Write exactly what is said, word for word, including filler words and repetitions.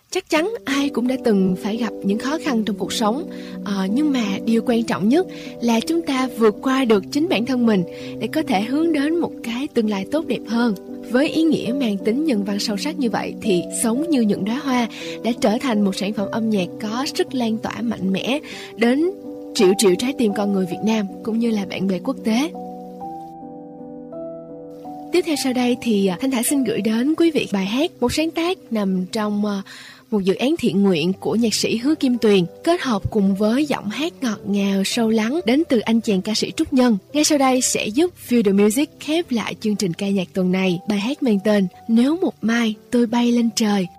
Chắc chắn ai cũng đã từng phải gặp những khó khăn trong cuộc sống, à, nhưng mà điều quan trọng nhất là chúng ta vượt qua được chính bản thân mình để có thể hướng đến một cái tương lai tốt đẹp hơn. Với ý nghĩa mang tính nhân văn sâu sắc như vậy thì Sống Như Những Đóa Hoa đã trở thành một sản phẩm âm nhạc có sức lan tỏa mạnh mẽ đến triệu triệu trái tim con người Việt Nam cũng như là bạn bè quốc tế. Tiếp theo sau đây thì Thanh Thảo xin gửi đến quý vị bài hát, một sáng tác nằm trong một dự án thiện nguyện của nhạc sĩ Hứa Kim Tuyền, kết hợp cùng với giọng hát ngọt ngào sâu lắng đến từ anh chàng ca sĩ Trúc Nhân. Ngay sau đây sẽ giúp Feel the Music khép lại chương trình ca nhạc tuần này. Bài hát mang tên Nếu Một Mai Tôi Bay Lên Trời